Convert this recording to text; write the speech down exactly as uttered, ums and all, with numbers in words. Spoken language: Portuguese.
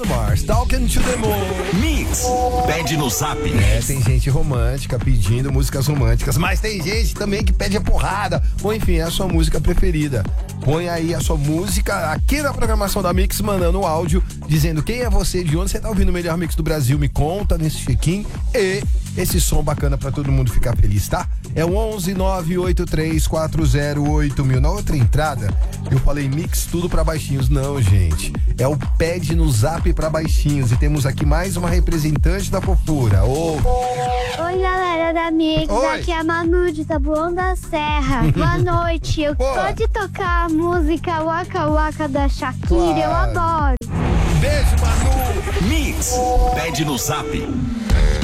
Mars, Talking to the Moon. Mix, pede no zap. É, tem gente romântica pedindo músicas românticas, mas tem gente também que pede a porrada. Ou enfim, é a sua música preferida. Põe aí a sua música aqui na programação da Mix, mandando um áudio dizendo quem é você, de onde você tá ouvindo o melhor mix do Brasil, me conta nesse check-in e esse som bacana pra todo mundo ficar feliz, tá? É o onze nove oito três quatro zero oito mil. Na outra entrada, eu falei mix tudo pra baixinhos. Não, gente. É o pede no zap pra baixinhos. E temos aqui mais uma representante da fofura. Ô. Oi, galera da Mix. Oi. Aqui é a Manu de Taboão da Serra. Boa noite. Eu Boa. pode tocar a música Waka Waka da Shakira. Claro. Eu adoro. Beijo, Manu. Mix, pede no zap.